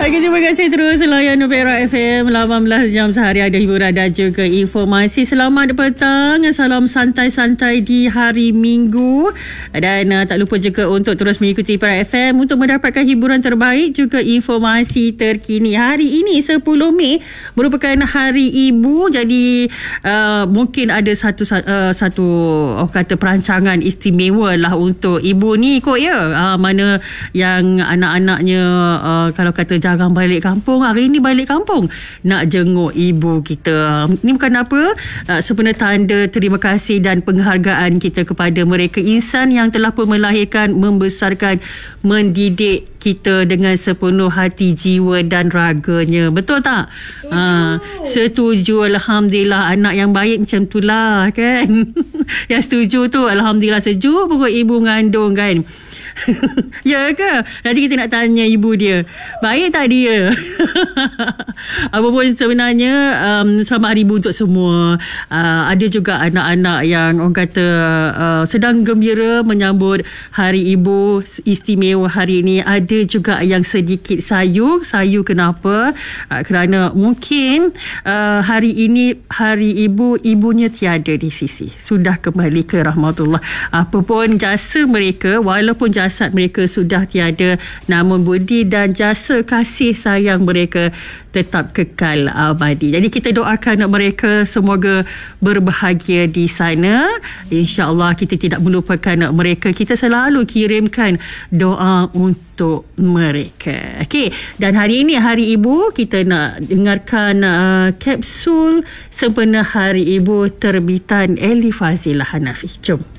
Okey, terima kasih terus layan Nubera FM 18 jam sehari ada hiburan dan juga informasi. Selamat petang, salam santai-santai di hari Minggu. Dan tak lupa juga untuk terus mengikuti Nubera FM untuk mendapatkan hiburan terbaik juga informasi terkini. Hari ini 10 Mei merupakan Hari Ibu. Jadi mungkin ada satu kata perancangan istimewa lah untuk ibu ni kot ya. Mana yang anak-anaknya kalau kata jangan balik kampung, hari ini balik kampung nak jenguk ibu kita. Ini bukan apa, sebenarnya tanda terima kasih dan penghargaan kita kepada mereka, insan yang telah pun melahirkan, membesarkan, mendidik kita dengan sepenuh hati, jiwa dan raganya. Betul tak? Setuju. Alhamdulillah, anak yang baik macam itulah kan. Yang setuju tu alhamdulillah, sejuk pokok ibu mengandung kan. Ya ke? Nanti kita nak tanya ibu dia, baik tak dia? Apapun sebenarnya, selamat Hari Ibu untuk semua. Ada juga anak-anak yang orang kata sedang gembira menyambut Hari Ibu istimewa hari ini. Ada juga yang sedikit sayu kenapa? Kerana mungkin hari ini Hari Ibu, ibunya tiada di sisi, sudah kembali ke rahmatullah. Apapun jasa mereka, walaupun jasad mereka sudah tiada, namun budi dan jasa kasih sayang mereka tetap kekal abadi. Jadi kita doakan mereka semoga berbahagia di sana. InsyaAllah kita tidak melupakan mereka. Kita selalu kirimkan doa untuk mereka. Okey, dan hari ini Hari Ibu, kita nak dengarkan kapsul sempena Hari Ibu terbitan Eli Fazilah Hanafi. Jom.